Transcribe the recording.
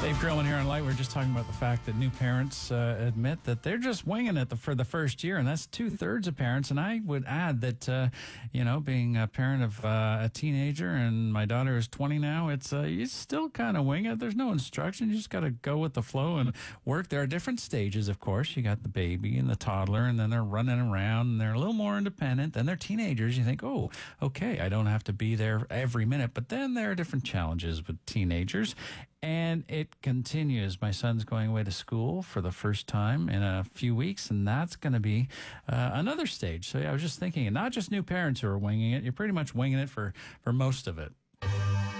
Dave Grillman here on Light. We were just talking about the fact that new parents admit that they're just winging it for the first year, and that's 2/3 of parents. And I would add that, being a parent of a teenager, and my daughter is 20 now, it's you still kind of wing it. There's no instruction. You just got to go with the flow and work. There are different stages, of course. You got the baby and the toddler, and then they're running around, and they're a little more independent. Then they're teenagers. You think, oh, okay, I don't have to be there every minute. But then there are different challenges with teenagers. And it continues. My son's going away to school for the first time in a few weeks, and that's going to be another stage. So, yeah, I was just thinking, and not just new parents who are winging it. You're pretty much winging it for most of it.